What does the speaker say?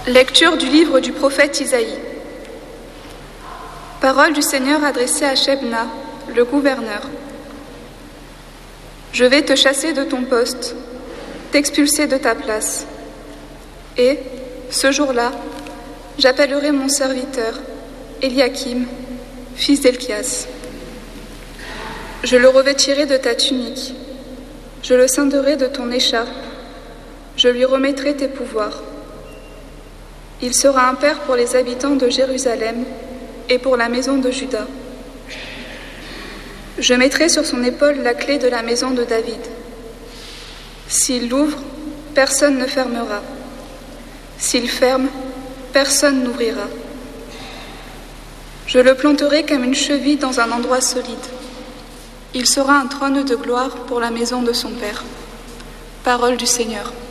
Lecture du livre du prophète Isaïe. Parole du Seigneur adressée à Shebna, le gouverneur. Je vais te chasser de ton poste, t'expulser de ta place. Et, ce jour-là, j'appellerai mon serviteur, Eliakim, fils d'Elchias. Je le revêtirai de ta tunique, je le cinderai de ton écharpe, je lui remettrai tes pouvoirs. Il sera un père pour les habitants de Jérusalem et pour la maison de Juda. Je mettrai sur son épaule la clé de la maison de David. S'il l'ouvre, personne ne fermera. S'il ferme, personne n'ouvrira. Je le planterai comme une cheville dans un endroit solide. Il sera un trône de gloire pour la maison de son père. Parole du Seigneur.